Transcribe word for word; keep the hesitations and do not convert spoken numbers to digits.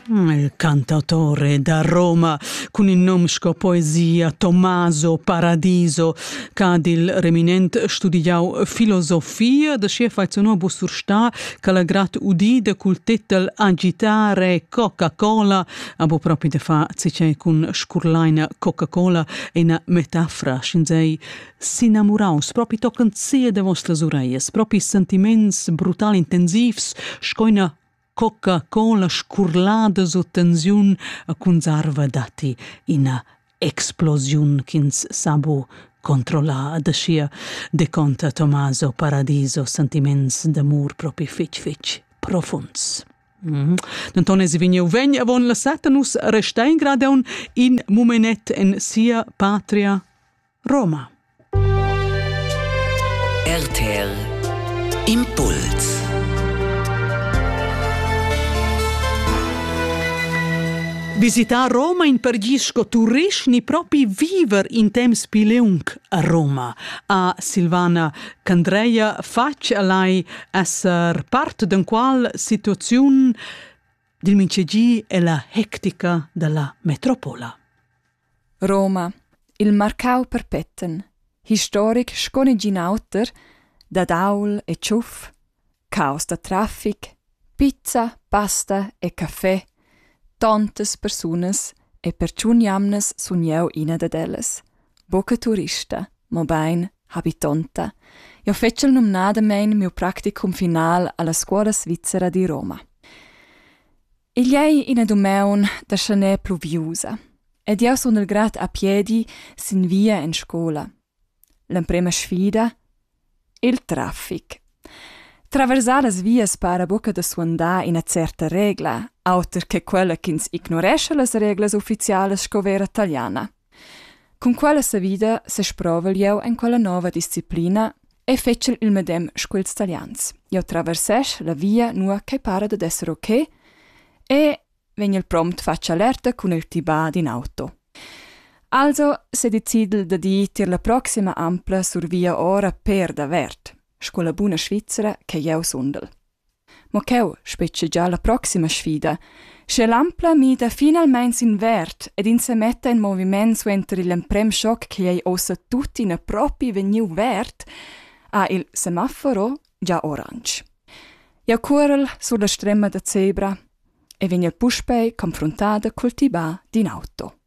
Il cantautore da Roma con il nome sco poesia Tommaso Paradiso che il reminent studiau filosofia da scia faizio nuovo sursta che la grat udida col titel Agitare Coca-Cola abo proprio de fa zice con scurlaina Coca-Cola e una metafora scinzei s'innamoraus proprio toccant sia de vostras ureias proprio sentiments brutal intensivs scoina Coca-Cola scurlada su tensiun a conserva dati in a explosiun ch'ins sabu controlla da scia de conta Tommaso Paradiso sentiments d'amor propi fitch fitch profunds. Mm. D'Antone si vigneu vegn avon la satanus restein gradeun in momenet en sia patria Roma. R T L Impuls. Visitar Roma in pergisco turist ni propi viver in temps pileung a Roma. A Silvana Candreia fac a lei esser part d'un qual situaziun dil mincegi e la hectica della metropola. Roma, il marcau perpetten, historic sconegin auter, da daul e ciuff, caos da traffic, pizza, pasta e caffè, tantas personas e perciun jamnas sun jeu ina da elles. Boca turista, mo bain habitanta. Jo fecel numnada mein mio practicum final alla scuola svizzera di Roma. Il jei ina dumeun da chanè pluviusa, ed jeu sun il grad a piedi sin via en scola. L'emprema sfida? Il traffic. Traversar las vias para bocca da suandà in a certa regla, auter che quella ch'ins ignoresce las reglas ufficialas sco vera italiana. Con quella sa vida se sprovel jeu en quella nova disciplina e fecel il medem squils italians. Jeu traversesch la via nua che para da esser ok e vegn prompt faccia alerta con il tibà in auto. Also se decidel da di tir la proxima ampla sur via ora per davert. Scola buna svizzera che jeu sundel. Mo cheu specie già la proxima sfida. Se l'ampla mida finalmente in vert ed in se metta in movimento su entri l'emprem shock che ei ossa tutti in a propi veniu vert, ha il semaforo già orange. Jeu curel sulla stremma da zebra e vegna pushpei confrontada col tibà din auto.